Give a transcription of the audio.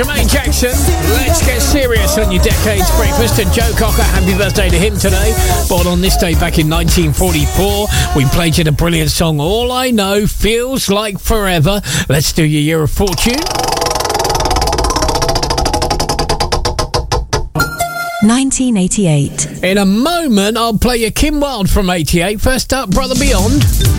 Jermaine Jackson, let's get serious on your Decades Breakfast. And Joe Cocker, happy birthday to him today. Born on this day back in 1944. We played you the brilliant song All I Know Feels Like Forever. Let's do your Year of Fortune. 1988. In a moment, I'll play you Kim Wilde from 88. First up, Brother Beyond.